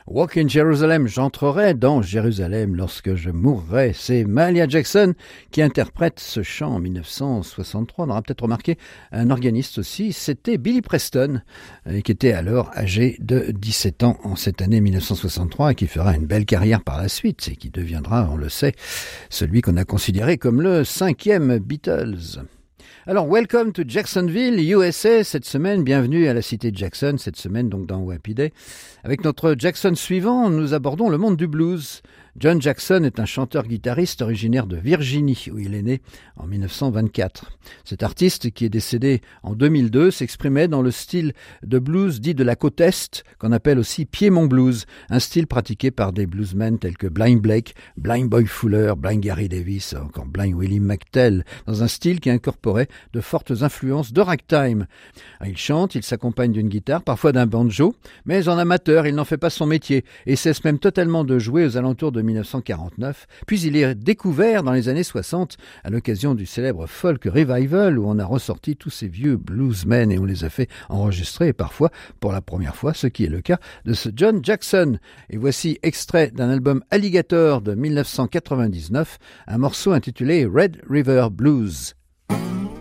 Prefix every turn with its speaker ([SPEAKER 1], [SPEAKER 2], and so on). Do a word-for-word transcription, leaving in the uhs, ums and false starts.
[SPEAKER 1] Walk in Jerusalem, j'entrerai dans Jérusalem lorsque je mourrai. C'est Mahalia Jackson qui interprète ce chant en dix-neuf cent soixante-trois. On aura peut-être remarqué un organiste aussi, c'était Billy Preston, qui était alors âgé de dix-sept ans en cette année dix-neuf cent soixante-trois et qui fera une belle carrière par la suite et qui deviendra, on le sait, celui qu'on a considéré comme le cinquième Beatles. Alors, welcome to Jacksonville, U S A, cette semaine. Bienvenue à la cité de Jackson, cette semaine, donc dans Wappy Day. Avec notre Jackson suivant, nous abordons le monde du blues. John Jackson est un chanteur-guitariste originaire de Virginie, où il est né en dix-neuf cent vingt-quatre. Cet artiste, qui est décédé en deux mille deux, s'exprimait dans le style de blues dit de la côte Est, qu'on appelle aussi Piedmont Blues, un style pratiqué par des bluesmen tels que Blind Blake, Blind Boy Fuller, Blind Gary Davis, encore Blind Willie McTell, dans un style qui incorporait de fortes influences de ragtime. Il chante, il s'accompagne d'une guitare, parfois d'un banjo, mais en amateur, il n'en fait pas son métier et cesse même totalement de jouer aux alentours de dix-neuf cent quarante-neuf, puis il est découvert dans les années soixante à l'occasion du célèbre Folk Revival où on a ressorti tous ces vieux bluesmen et on les a fait enregistrer parfois pour la première fois, ce qui est le cas de ce John Jackson. Et voici extrait d'un album Alligator de dix-neuf cent quatre-vingt-dix-neuf, un morceau intitulé Red River Blues.